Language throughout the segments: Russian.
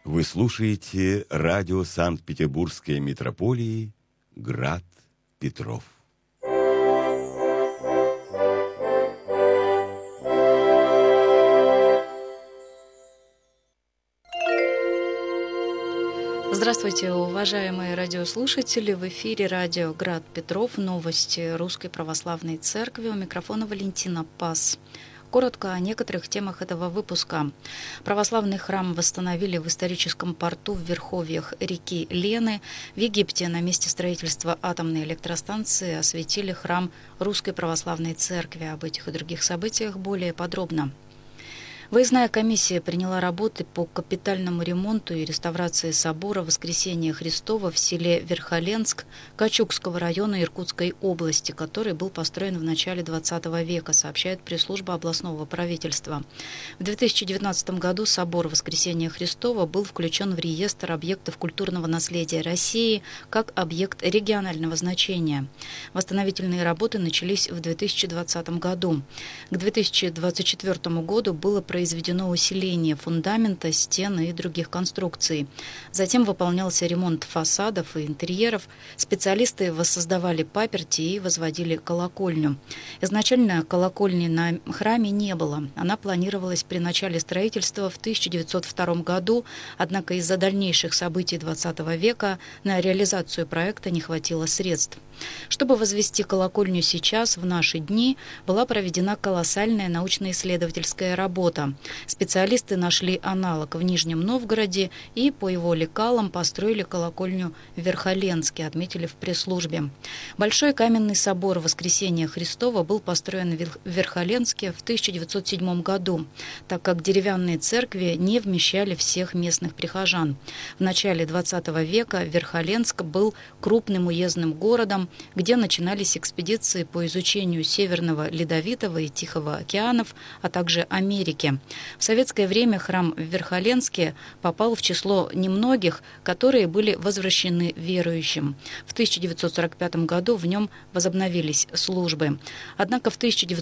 Вы слушаете радио Санкт-Петербургской митрополии «Град Петров». Здравствуйте, уважаемые радиослушатели! В эфире радио «Град Петров», новости Русской Православной Церкви. У микрофона Валентина Пас. Коротко о некоторых темах этого выпуска. Православный храм восстановили в историческом порту в верховьях реки Лены. В Египте на месте строительства атомной электростанции осветили храм Русской Православной Церкви. Об этих и других событиях более подробно. Выездная комиссия приняла работы по капитальному ремонту и реставрации собора Воскресения Христова в селе Верхоленск Качугского района Иркутской области, который был построен в начале XX века, сообщает пресс-служба областного правительства. В 2019 году собор Воскресения Христова был включен в реестр объектов культурного наследия России как объект регионального значения. Восстановительные работы начались в 2020 году. К 2024 году было произведено усиление фундамента, стен и других конструкций. Затем выполнялся ремонт фасадов и интерьеров. Специалисты воссоздавали паперти и возводили колокольню. Изначально колокольни на храме не было. Она планировалась при начале строительства в 1902 году, однако из-за дальнейших событий XX века на реализацию проекта не хватило средств. Чтобы возвести колокольню сейчас, в наши дни, была проведена колоссальная научно-исследовательская работа. Специалисты нашли аналог в Нижнем Новгороде и по его лекалам построили колокольню в Верхоленске, отметили в пресс-службе. Большой каменный собор Воскресения Христова был построен в Верхоленске в 1907 году, так как деревянные церкви не вмещали всех местных прихожан. В начале XX века Верхоленск был крупным уездным городом, где начинались экспедиции по изучению Северного Ледовитого и Тихого океанов, а также Америки. В советское время храм в Верхоленске попал в число немногих, которые были возвращены верующим. В 1945 году в нем возобновились службы. Однако в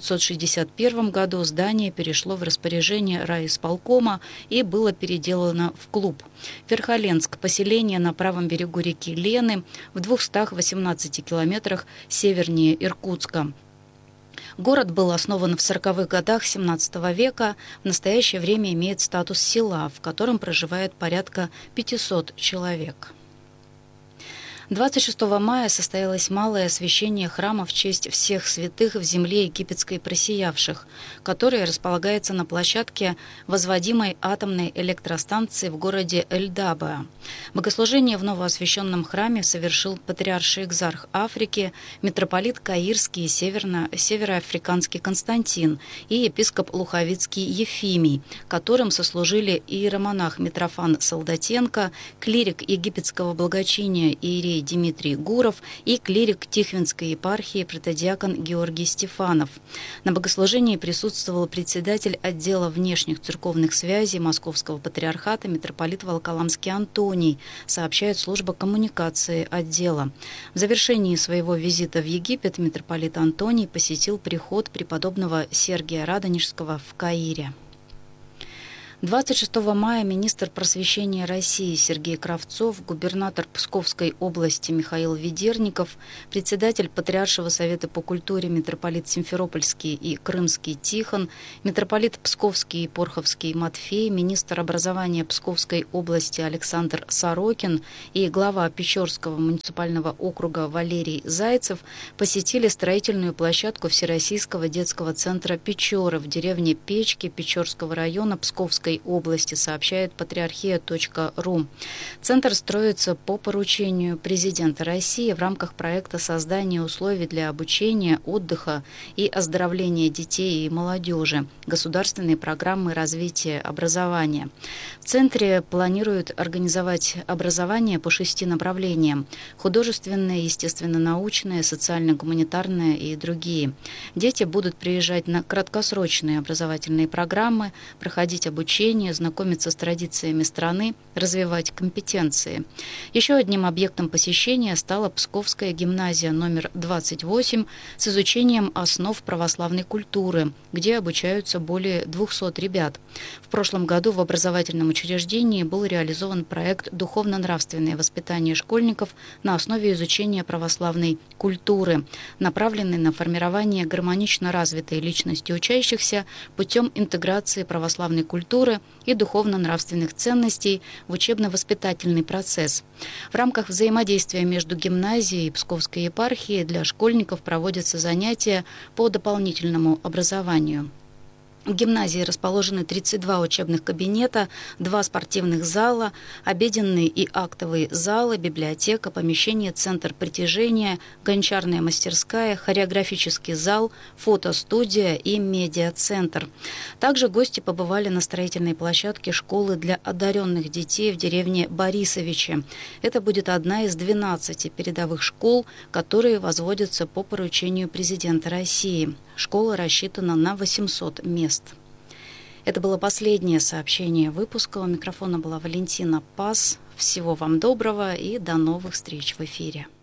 1961 году здание перешло в распоряжение райисполкома и было переделано в клуб. Верхоленск – поселение на правом берегу реки Лены, в 218 километрах севернее Иркутска. Город был основан в 40-х годах XVII века, в настоящее время имеет статус села, в котором проживает порядка 500 человек. 26 мая состоялось малое освящение храма в честь всех святых в земле египетской просиявших, которое располагается на площадке возводимой атомной электростанции в городе Эль-Даба. Богослужение в новоосвященном храме совершил патриарший экзарх Африки, митрополит Каирский и североафриканский Константин и епископ Луховицкий Ефимий, которым сослужили иеромонах Митрофан Солдатенко, клирик египетского благочиния Иерей Дмитрий Гуров и клирик Тихвинской епархии протодиакон Георгий Стефанов. На богослужении присутствовал председатель отдела внешних церковных связей Московского патриархата митрополит Волоколамский Антоний, сообщает служба коммуникации отдела. В завершении своего визита в Египет митрополит Антоний посетил приход преподобного Сергия Радонежского в Каире. 26 мая министр просвещения России Сергей Кравцов, губернатор Псковской области Михаил Ведерников, председатель Патриаршего совета по культуре митрополит Симферопольский и Крымский Тихон, митрополит Псковский и Порховский Матфей, министр образования Псковской области Александр Сорокин и глава Печорского муниципального округа Валерий Зайцев посетили строительную площадку Всероссийского детского центра «Печоры» в деревне Печки Печорского района Псковской области, сообщает патриархия.ру. Центр строится по поручению президента России в рамках проекта создания условий для обучения, отдыха и оздоровления детей и молодежи, государственной программы развития образования. В центре планируют организовать образование по 6 направлениям: художественное, естественно-научное, социально-гуманитарное и другие. Дети будут приезжать на краткосрочные образовательные программы, проходить обучение, знакомиться с традициями страны, развивать компетенции. Еще одним объектом посещения стала Псковская гимназия номер 28 с изучением основ православной культуры, где обучаются более 200 ребят. В прошлом году в образовательном учреждении был реализован проект «Духовно-нравственное воспитание школьников на основе изучения православной культуры», направленный на формирование гармонично развитой личности учащихся путем интеграции православной культуры и духовно-нравственных ценностей в учебно-воспитательный процесс. В рамках взаимодействия между гимназией и Псковской епархией для школьников проводятся занятия по дополнительному образованию. В гимназии расположены 32 учебных кабинета, 2 спортивных зала, обеденные и актовые залы, библиотека, помещение «Центр притяжения», гончарная мастерская, хореографический зал, фотостудия и медиацентр. Также гости побывали на строительной площадке школы для одаренных детей в деревне Борисовичи. Это будет одна из 12 передовых школ, которые возводятся по поручению президента России. Школа рассчитана на 800 мест. Это было последнее сообщение выпуска. У микрофона была Валентина Пас. Всего вам доброго и до новых встреч в эфире.